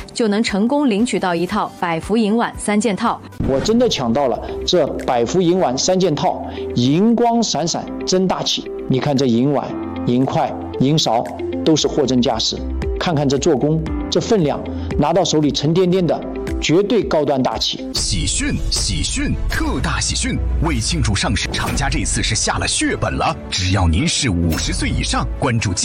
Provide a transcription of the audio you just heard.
就能成功领取到一套百福银碗3件套。 我真的抢到了这百福银碗3件套，银光闪闪，真大气。你看这银碗、银筷、银勺都是货真价实，看看这做工、这分量，拿到手里沉甸甸的，绝对高端大气。 喜讯，特大喜讯！为庆祝上市，厂家这次是下了血本了，只要您是50岁以上，关注